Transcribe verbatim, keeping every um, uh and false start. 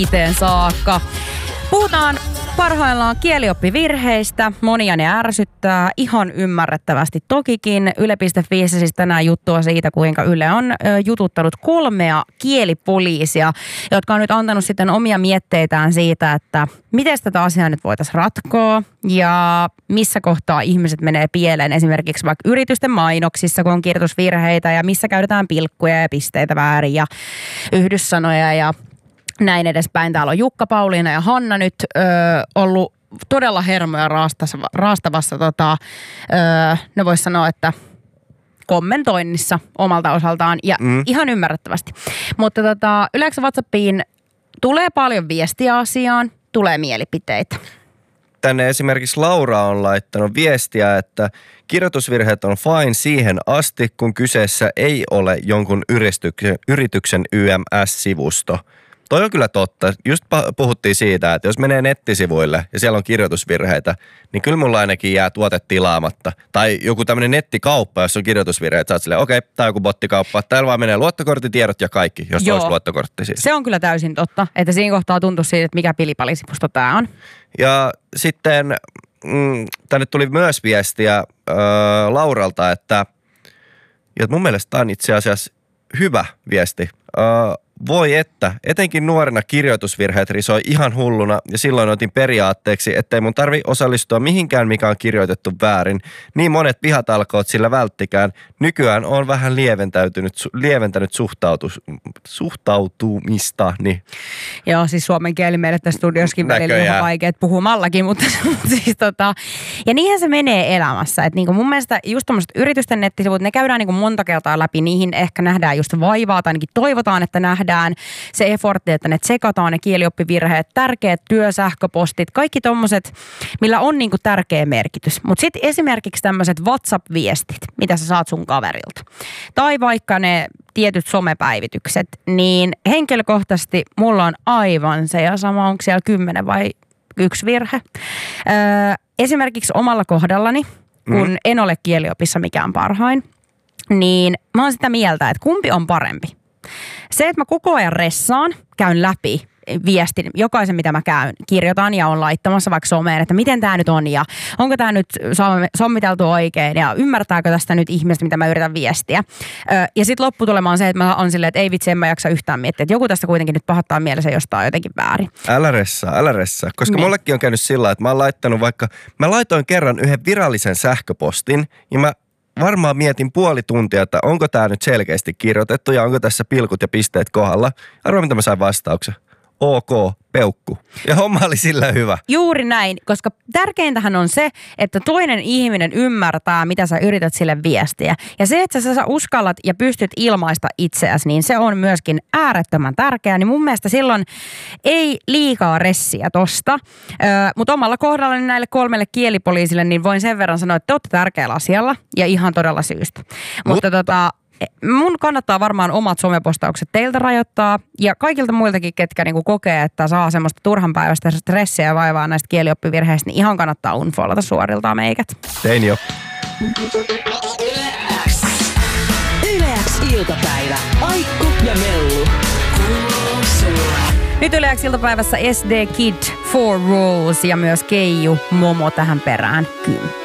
iteen saakka. Puhutaan parhaillaan kielioppivirheistä. Monia ne ärsyttää ihan ymmärrettävästi tokikin. Yle piste fi siis tänään juttua siitä, kuinka Yle on jututtanut kolmea kielipoliisia, jotka on nyt antanut sitten omia mietteitään siitä, että miten tätä asiaa nyt voitaisiin ratkoa ja missä kohtaa ihmiset menee pieleen esimerkiksi vaikka yritysten mainoksissa, kun on kirjoitusvirheitä ja missä käytetään pilkkuja ja pisteitä väärin ja yhdyssanoja ja näin edespäin. Täällä on Jukka, Pauliina ja Hanna nyt ö, ollut todella hermoja raastavassa, raastavassa tota, ö, ne vois sanoa, että kommentoinnissa omalta osaltaan ja mm. ihan ymmärrettävästi. Mutta tota, yleensä WhatsAppiin tulee paljon viestiä asiaan, tulee mielipiteitä. Tänne esimerkiksi Laura on laittanut viestiä, että kirjoitusvirheet on fine siihen asti, kun kyseessä ei ole jonkun yrityksen, yrityksen Y M S-sivusto. Toi on kyllä totta. Just puhuttiin siitä, että jos menee nettisivuille ja siellä on kirjoitusvirheitä, niin kyllä mulla ainakin jää tuote tilaamatta. Tai joku tämmöinen nettikauppa, jos on kirjoitusvirheitä, sä oot silleen, okei, okay, tää on joku bottikauppa. Täällä vaan menee luottokorttitiedot ja kaikki, jos Joo. olisi luottokortti siis. Se on kyllä täysin totta, että siinä kohtaa tuntuu siitä, että mikä pilipalisivusto tää on. Ja sitten mm, tänne tuli myös viestiä äh, Lauralta, että ja mun mielestä tää on itse asiassa hyvä viesti. Äh, Voi että, etenkin nuorena kirjoitusvirheet risoi ihan hulluna ja silloin otin periaatteeksi, ettei mun tarvi osallistua mihinkään, mikä on kirjoitettu väärin. Niin monet vihatalkoot sillä välttikään. Nykyään on vähän lieventäytynyt, lieventänyt suhtautus, suhtautumista. Niin. Joo, siis suomen kieli meille tässä studiossakin välillä on ihan vaikeat puhumallakin, mutta siis tota, ja niinhän se menee elämässä. Että niinku mun mielestä just tommoset yritysten nettisivut, ne käydään niinku monta kertaa läpi, niihin ehkä nähdään just vaivaa tai ainakin toivotaan, että nähdään se effortti, että ne tsekataan ne kielioppivirheet, tärkeät työsähköpostit, kaikki tommoset, millä on niinku tärkeä merkitys. Mutta sitten esimerkiksi tämmöiset WhatsApp-viestit, mitä sä saat sun kaverilta. Tai vaikka ne tietyt somepäivitykset, niin henkilökohtaisesti mulla on aivan se ja sama, onko siellä kymmenen vai yksi virhe. Öö, esimerkiksi omalla kohdallani, kun mm. en ole kieliopissa mikään parhain, niin mä oon sitä mieltä, että kumpi on parempi. Se, että mä koko ajan ressaan, käyn läpi viestin, jokaisen mitä mä käyn, kirjoitan ja on laittamassa vaikka someen, että miten tää nyt on ja onko tää nyt sommiteltu oikein ja ymmärtääkö tästä nyt ihmistä, mitä mä yritän viestiä. Ja sit lopputulema on se, että mä on silleen, että ei vitsi, en mä jaksa yhtään miettiä, että joku tästä kuitenkin nyt pahoittaa mielessä jostain jotenkin väärin. Älä ressaa, älä ressaa, koska niin. Mullekin on käynyt sillä, että mä oon laittanut vaikka, mä laitoin kerran yhden virallisen sähköpostin ja mä varmaan mietin puoli tuntia, että onko tämä nyt selkeästi kirjoitettu ja onko tässä pilkut ja pisteet kohdalla. Arvoa, mitä mä sain vastauksen. Ok, peukku. Ja homma oli sillä hyvä. Juuri näin, koska tärkeintähän on se, että toinen ihminen ymmärtää, mitä sä yrität sille viestiä. Ja se, että sä uskallat ja pystyt ilmaista itseäsi, niin se on myöskin äärettömän tärkeää. Niin mun mielestä silloin ei liikaa ressiä tosta. Öö, mutta omalla kohdallani näille kolmelle kielipoliisille, niin voin sen verran sanoa, että te olette tärkeällä asialla ja ihan todella syystä. Mut. Mutta tota... Mun kannattaa varmaan omat somepostaukset teiltä rajoittaa ja kaikilta muiltakin, ketkä niinku kokee, että saa semmoista turhanpäiväistä stressiä ja vaivaa näistä kielioppivirheistä, niin ihan kannattaa unfollata suoriltaan meikät. Tein jo. Yle X iltapäivä. Aikku ja Mellu. Nyt Yle X iltapäivässä S D Kid, Four Rows ja myös Keiju Momo tähän perään kymppi.